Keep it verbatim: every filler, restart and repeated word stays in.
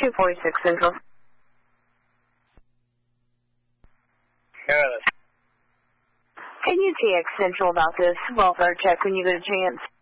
two forty-six Central. Careless. Can you T X Central about this welfare check when you get a chance?